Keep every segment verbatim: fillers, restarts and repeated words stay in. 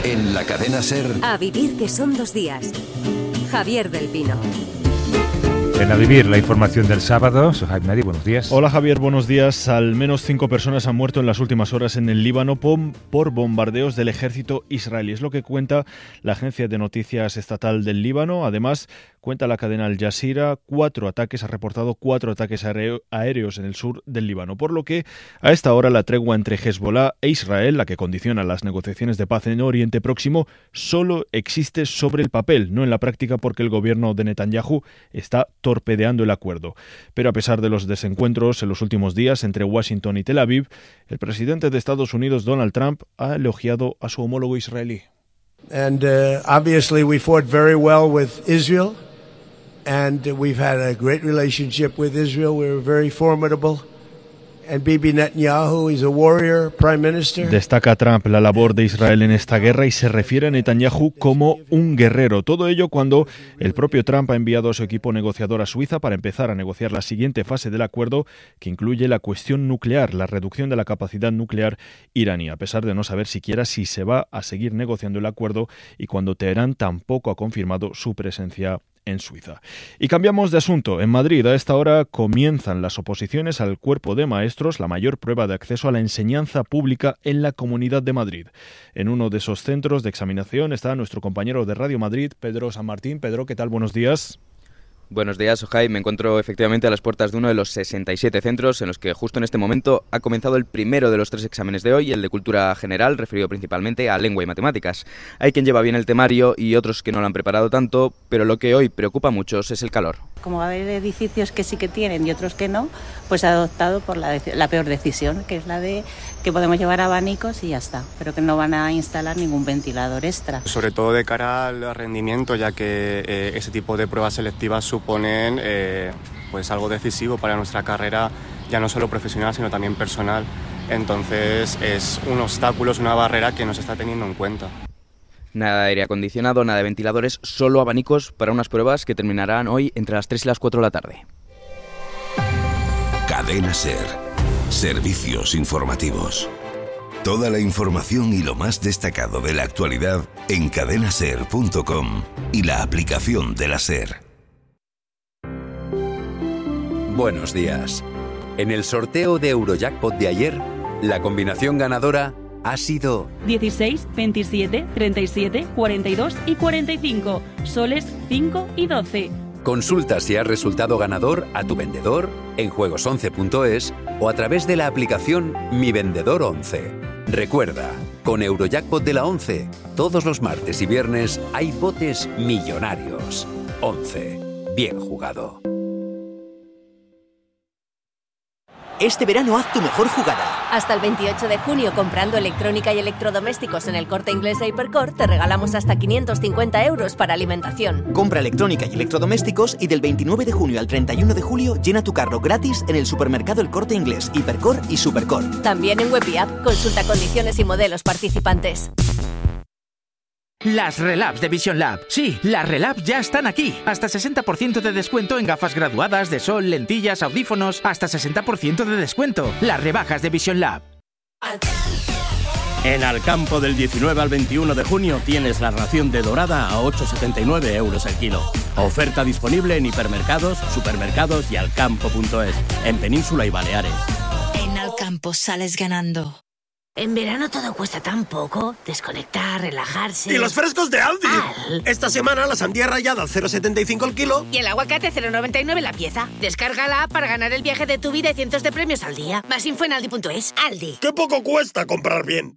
En la cadena SER. A vivir que son dos días. Javier del Pino. En A Vivir, la información del sábado. Sohaib Nadi, buenos días. Hola Javier, buenos días. Al menos cinco personas han muerto en las últimas horas en el Líbano por bombardeos del ejército israelí. Es lo que cuenta la agencia de noticias estatal del Líbano. Además, cuenta la cadena Al Jazeera, cuatro ataques, ha reportado cuatro ataques aéreos en el sur del Líbano. Por lo que a esta hora la tregua entre Hezbollah e Israel, la que condiciona las negociaciones de paz en Oriente Próximo, solo existe sobre el papel, no en la práctica, porque el gobierno de Netanyahu está torpedeando el acuerdo. Pero a pesar de los desencuentros en los últimos días entre Washington y Tel Aviv, el presidente de Estados Unidos, Donald Trump, ha elogiado a su homólogo israelí. And uh, obviously we fought very well with Israel, and we've had a great relationship with Israel. We're very formidable. And Bibi Netanyahu is a warrior prime minister. Destaca Trump la labor de Israel en esta guerra y se refiere a Netanyahu como un guerrero. Todo ello cuando el propio Trump ha enviado a su equipo negociador a Suiza para empezar a negociar la siguiente fase del acuerdo, que incluye la cuestión nuclear, la reducción de la capacidad nuclear iraní, a pesar de no saber siquiera si se va a seguir negociando el acuerdo y cuando Teherán tampoco ha confirmado su presencia en Suiza. Y cambiamos de asunto. En Madrid, a esta hora, comienzan las oposiciones al cuerpo de maestros, la mayor prueba de acceso a la enseñanza pública en la Comunidad de Madrid. En uno de esos centros de examinación está nuestro compañero de Radio Madrid, Pedro San Martín. Pedro, ¿qué tal? Buenos días. Buenos días, Sohaib. Me encuentro efectivamente a las puertas de uno de los sesenta y siete centros en los que justo en este momento ha comenzado el primero de los tres exámenes de hoy, el de Cultura General, referido principalmente a lengua y matemáticas. Hay quien lleva bien el temario y otros que no lo han preparado tanto, pero lo que hoy preocupa a muchos es el calor. Como va a haber edificios que sí que tienen y otros que no, pues ha adoptado por la, la peor decisión, que es la de que podemos llevar abanicos y ya está, pero que no van a instalar ningún ventilador extra. Sobre todo de cara al rendimiento, ya que eh, ese tipo de pruebas selectivas suponen eh, pues algo decisivo para nuestra carrera, ya no solo profesional, sino también personal. Entonces es un obstáculo, es una barrera que no se está teniendo en cuenta. Nada de aire acondicionado, nada de ventiladores, solo abanicos para unas pruebas que terminarán hoy entre las tres y las cuatro de la tarde. Cadena SER. Servicios informativos. Toda la información y lo más destacado de la actualidad en cadena ser punto com y la aplicación de la SER. Buenos días. En el sorteo de Eurojackpot de ayer, la combinación ganadora ha sido dieciséis, veintisiete, treinta y siete, cuarenta y dos y cuarenta y cinco, soles cinco y doce. Consulta si has resultado ganador a tu vendedor en juegos once punto es o a través de la aplicación Mi Vendedor once. Recuerda, con Eurojackpot de la once, todos los martes y viernes hay botes millonarios. once. Bien jugado. Este verano haz tu mejor jugada. Hasta el veintiocho de junio, comprando electrónica y electrodomésticos en el Corte Inglés e Hipercor, te regalamos hasta quinientos cincuenta euros para alimentación. Compra electrónica y electrodomésticos y del veintinueve de junio al treinta y uno de julio llena tu carro gratis en el supermercado El Corte Inglés, Hipercor y Supercor. También en web y app. Consulta condiciones y modelos participantes. Las Relabs de Vision Lab. Sí, las Relabs ya están aquí. Hasta sesenta por ciento de descuento en gafas graduadas, de sol, lentillas, audífonos. Hasta sesenta por ciento de descuento. Las rebajas de Vision Lab. En Alcampo del diecinueve al veintiuno de junio tienes la ración de dorada a ocho setenta y nueve euros el kilo. Oferta disponible en hipermercados, supermercados y alcampo punto es. En Península y Baleares. En Alcampo sales ganando. En verano todo cuesta tan poco. Desconectar, relajarse. ¡Y los frescos de Aldi! Al... Esta semana la sandía rallada al cero setenta y cinco el kilo. Y el aguacate cero noventa y nueve la pieza. Descárgala para ganar el viaje de tu vida y cientos de premios al día. Más info en aldi punto es. Aldi. ¡Qué poco cuesta comprar bien!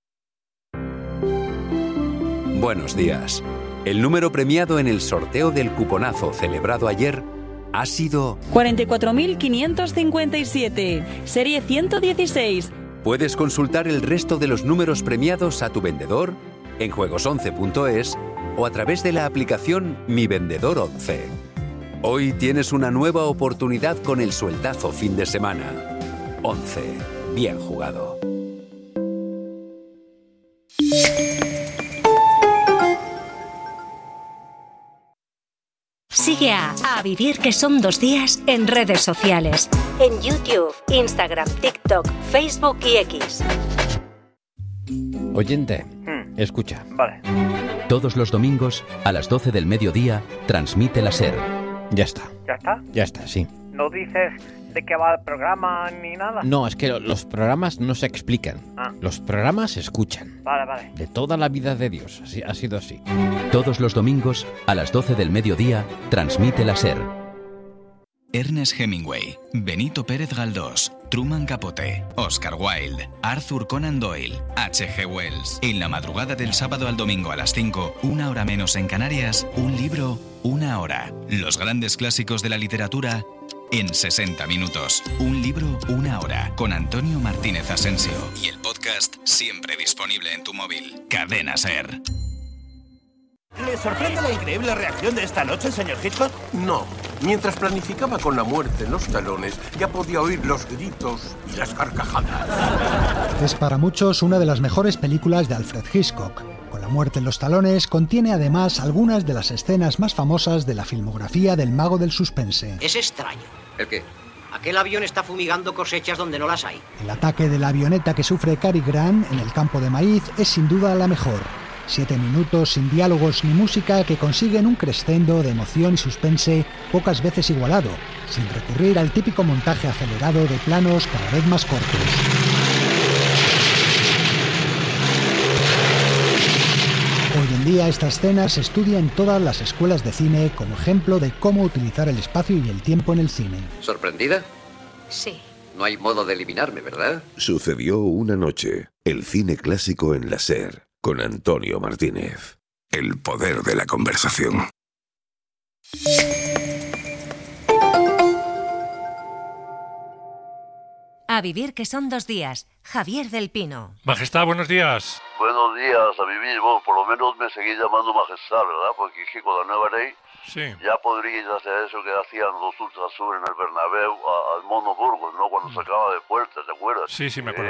Buenos días. El número premiado en el sorteo del cuponazo celebrado ayer ha sido cuarenta y cuatro mil quinientos cincuenta y siete, serie ciento dieciséis. Puedes consultar el resto de los números premiados a tu vendedor en juegos once punto es o a través de la aplicación Mi Vendedor once. Hoy tienes una nueva oportunidad con el sueldazo fin de semana. once. Bien jugado. Sigue a A Vivir que son dos días en redes sociales. En YouTube, Instagram, TikTok, Facebook y X. Oyente, Escucha. Vale. Todos los domingos, a las doce del mediodía, transmite la SER. Ya está. ¿Ya está? Ya está, sí. ¿No dices de qué va el programa ni nada? No, es que los programas no se explican. Ah. Los programas se escuchan. Vale, vale. De toda la vida de Dios. Así, ha sido así. Todos los domingos, a las doce del mediodía, transmite la SER. Ernest Hemingway, Benito Pérez Galdós, Truman Capote, Oscar Wilde, Arthur Conan Doyle, H G Wells. En la madrugada del sábado al domingo a las cinco, una hora menos en Canarias, un libro, una hora. Los grandes clásicos de la literatura en sesenta minutos. Un libro, una hora. Con Antonio Martínez Asensio. Y el podcast siempre disponible en tu móvil. Cadena SER. ¿Le sorprende la increíble reacción de esta noche, señor Hitchcock? No. Mientras planificaba con la muerte en los talones, ya podía oír los gritos y las carcajadas. Es para muchos una de las mejores películas de Alfred Hitchcock. Con la muerte en los talones, contiene además algunas de las escenas más famosas de la filmografía del mago del suspense. Es extraño. ¿El qué? Aquel avión está fumigando cosechas donde no las hay. El ataque de la avioneta que sufre Cary Grant en el campo de maíz es sin duda la mejor. Siete minutos sin diálogos ni música que consiguen un crescendo de emoción y suspense pocas veces igualado, sin recurrir al típico montaje acelerado de planos cada vez más cortos. Hoy en día esta escena se estudia en todas las escuelas de cine como ejemplo de cómo utilizar el espacio y el tiempo en el cine. ¿Sorprendida? Sí. No hay modo de eliminarme, ¿verdad? Sucedió una noche. El cine clásico en la SER. Con Antonio Martínez. El poder de la conversación. A vivir que son dos días. Javier del Pino. Majestad, buenos días. Buenos días, a vivir. Bueno, por lo menos me seguís llamando Majestad, ¿verdad? Porque es que con la nueva ley sí. ya podríais hacer eso que hacían los Ultrasur en el Bernabéu a, al Mono Burgos, ¿no? Cuando sacaba de puerta, ¿te acuerdas? Sí, sí, me acuerdo.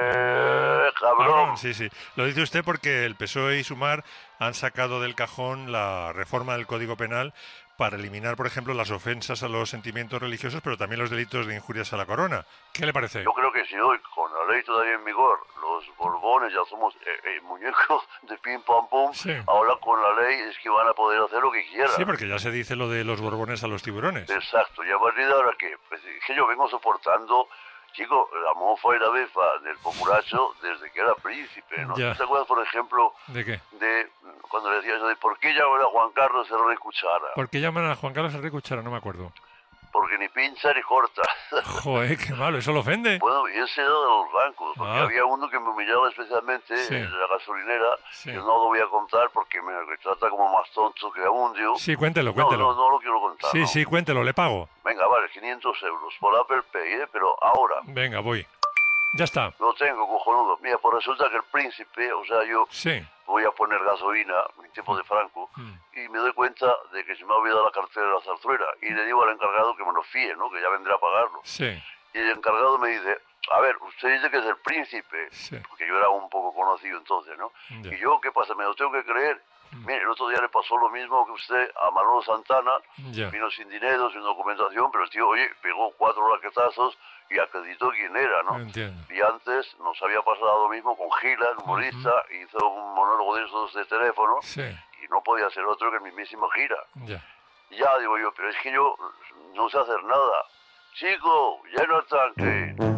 Eh, cabrón. Sí, sí. Lo dice usted porque el P S O E y Sumar han sacado del cajón la reforma del Código Penal para eliminar, por ejemplo, las ofensas a los sentimientos religiosos, pero también los delitos de injurias a la corona. ¿Qué le parece? Yo creo que si hoy, con la ley todavía en vigor, los Borbones ya somos eh, eh, muñecos de pim pam pum, sí. Ahora con la ley es que van a poder hacer lo que quieran. Sí, porque ya se dice lo de los Borbones a los tiburones. Exacto, y a partir de ahora, ¿qué? Pues es que yo vengo soportando, chico, la mofa y la befa del populacho desde que era príncipe, ¿no? Ya. ¿Te acuerdas, por ejemplo, ¿de qué? De cuando le decía eso de por qué llaman a Juan Carlos el Rey Cuchara? ¿Por qué llaman a Juan Carlos el Rey Cuchara? No me acuerdo. Porque ni pincha ni corta. Joder, qué malo, ¿eso lo ofende? Bueno, y ese era de los bancos, porque ah. había uno que me humillaba especialmente sí. en la gasolinera, sí. que no lo voy a contar porque me trata como más tonto que a un dios. Sí, cuéntelo, cuéntelo. No, no, no lo quiero contar. Sí, no. sí, cuéntelo, le pago. Venga, vale, quinientos euros por Apple Pay, ¿eh? Pero ahora. Venga, voy. Ya está. Lo tengo, cojonudo. Mira, pues resulta que el príncipe, o sea, yo sí. voy a poner gasolina en tiempo de Franco mm. y me doy cuenta de que se me ha olvidado la cartera de la zarzuela y le digo al encargado que me lo fíe, ¿no? Que ya vendrá a pagarlo. Sí. Y el encargado me dice, a ver, usted dice que es el príncipe, sí. porque yo era un poco conocido entonces, ¿no? Ya. Y yo, ¿qué pasa? ¿Me lo tengo que creer? Mm. Mire, el otro día le pasó lo mismo que usted a Manolo Santana, ya. Vino sin dinero, sin documentación, pero el tío, oye, pegó cuatro raquetazos y acreditó quién era, ¿no? Entiendo. Y antes nos había pasado lo mismo con Gila, el humorista, uh-huh. hizo un monólogo de esos de teléfono sí. y no podía ser otro que el mismísimo Gira. Ya. Ya, digo yo, pero es que yo no sé hacer nada. Chico, lleno el tanque.